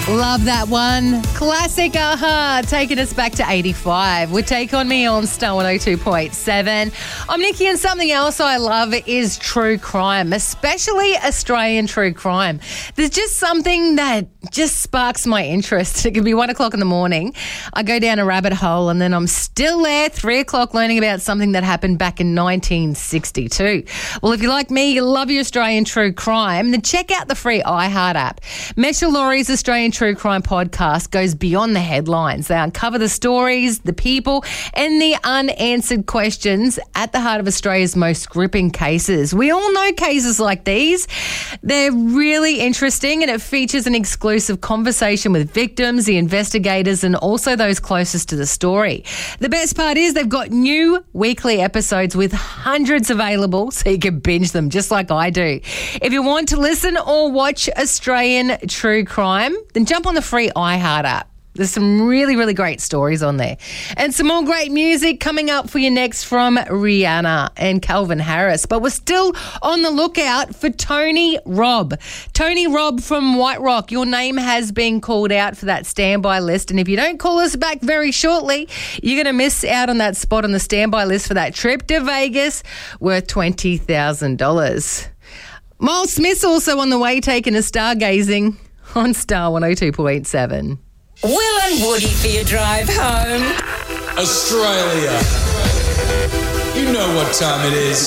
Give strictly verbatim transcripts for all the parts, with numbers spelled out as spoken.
Love that one. Classic A-ha, taking us back to eighty-five. With Take On Me on Star one oh two point seven. I'm Nikki, and something else I love is true crime, especially Australian true crime. There's just something that just sparks my interest. It can be one o'clock in the morning. I go down a rabbit hole and then I'm still there, three o'clock, learning about something that happened back in nineteen sixty-two. Well, if you're like me, you love your Australian true crime, then check out the free iHeart app. Mesha Laurie's Australian True Crime podcast goes beyond the headlines. They uncover the stories, the people, and the unanswered questions at the heart of Australia's most gripping cases. We all know cases like these. They're really interesting, and it features an exclusive conversation with victims, the investigators, and also those closest to the story. The best part is they've got new weekly episodes with hundreds available, so you can binge them just like I do. If you want to listen or watch Australian True Crime, then jump on the free iHeart app. There's some really, really great stories on there. And some more great music coming up for you next from Rihanna and Calvin Harris. But we're still on the lookout for Tony Robb. Tony Robb from White Rock, your name has been called out for that standby list. And if you don't call us back very shortly, you're going to miss out on that spot on the standby list for that trip to Vegas worth twenty thousand dollars. Miles Smith's also on the way, taking a stargazing on Star one oh two point seven. Will and Woody for your drive home. Australia. You know what time it is.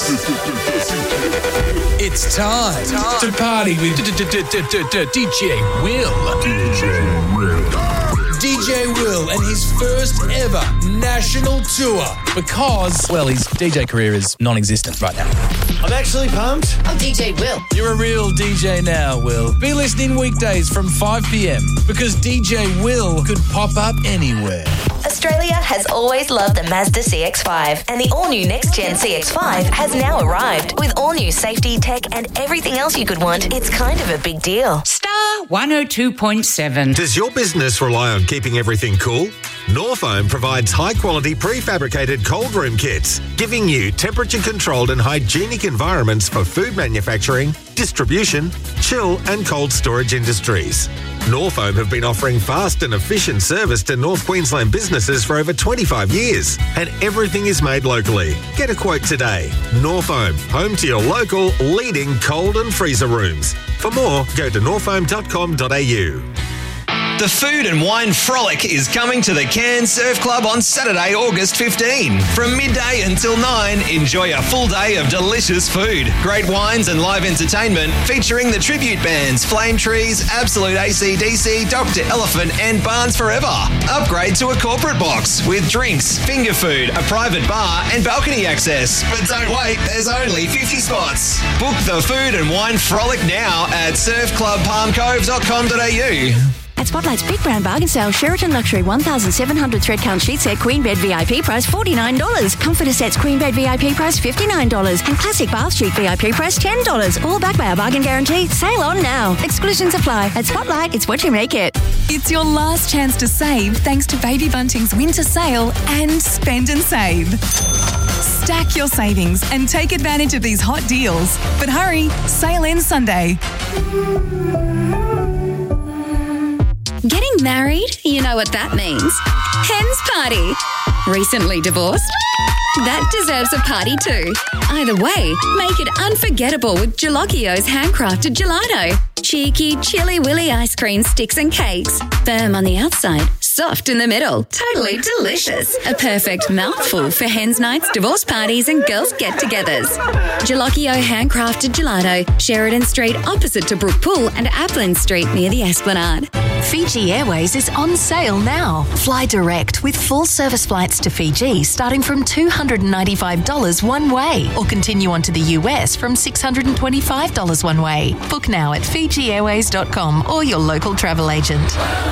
It's time to party with D J Will. D J Will. D J Will and his first ever national tour because, well, his D J career is non-existent right now. I'm actually pumped. I'm D J Will. You're a real D J now, Will. Be listening weekdays from five p.m. because D J Will could pop up anywhere. Australia has always loved the Mazda C X five, and the all-new next-gen C X five has now arrived. With all-new safety, tech, and everything else you could want, it's kind of a big deal. Star one oh two point seven. Does your business rely on keeping everything cool? Norfoam provides high-quality prefabricated cold room kits, giving you temperature-controlled and hygienic environments for food manufacturing, distribution, chill and cold storage industries. Norfoam have been offering fast and efficient service to North Queensland businesses for over twenty-five years, and everything is made locally. Get a quote today. Norfoam, home to your local leading cold and freezer rooms. For more, go to norfoam dot com dot a u. The Food and Wine Frolic is coming to the Cairns Surf Club on Saturday, August fifteenth. From midday until nine, enjoy a full day of delicious food, great wines and live entertainment featuring the tribute bands Flame Trees, Absolute A C D C, Doctor Elephant and Barnes Forever. Upgrade to a corporate box with drinks, finger food, a private bar and balcony access. But don't wait, there's only fifty spots. Book the Food and Wine Frolic now at surf club palm cove dot com dot a u. At Spotlight's Big Brown Bargain Sale, Sheraton Luxury one thousand seven hundred thread count sheet set queen bed V I P price forty-nine dollars. Comforter sets queen bed V I P price fifty-nine dollars. And classic bath sheet V I P price ten dollars. All backed by our bargain guarantee. Sale on now. Exclusions apply. At Spotlight, it's what you make it. It's your last chance to save thanks to Baby Bunting's winter sale and Spend and Save. Stack your savings and take advantage of these hot deals. But hurry, sale ends Sunday. Getting married? You know what that means. Hen's party. Recently divorced? That deserves a party too. Either way, make it unforgettable with Gelocchio's handcrafted gelato. Cheeky, chilly willy ice cream sticks and cakes. Firm on the outside, soft in the middle. Totally delicious. A perfect mouthful for hens nights, divorce parties and girls get-togethers. Gelocchio handcrafted gelato. Sheridan Street opposite to Brook Pool and Applin Street near the Esplanade. Fiji Airways is on sale now. Fly direct with full service flights to Fiji starting from two hundred ninety-five dollars one way, or continue on to the U S from six hundred twenty-five dollars one way. Book now at fiji airways dot com or your local travel agent.